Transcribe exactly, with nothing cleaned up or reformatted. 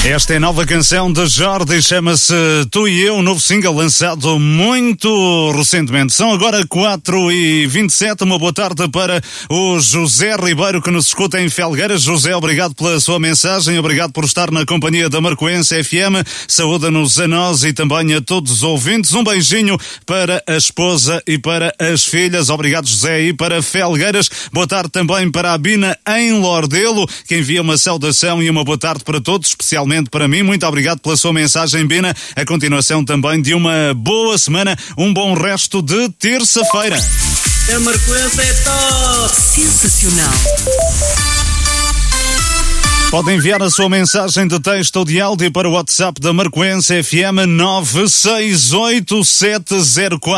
Esta é a nova canção de Jordi, chama-se Tu e Eu, um novo single lançado muito recentemente. São agora quatro e vinte e sete, uma boa tarde para o José Ribeiro que nos escuta em Felgueiras. José, obrigado pela sua mensagem, obrigado por estar na companhia da Marcoense F M. Saúda-nos a nós e também a todos os ouvintes. Um beijinho para a esposa e para as filhas. Obrigado, José, e para Felgueiras. Boa tarde também para a Bina em Lordelo, que envia uma saudação e uma boa tarde para todos, especialmente para mim. Muito obrigado pela sua mensagem, Bina. A continuação também de uma boa semana, um bom resto de terça-feira. A Marcoense é top! Sensacional! Pode enviar a sua mensagem de texto ou de áudio para o WhatsApp da Marcoense F M nove seis oito sete zero quatro.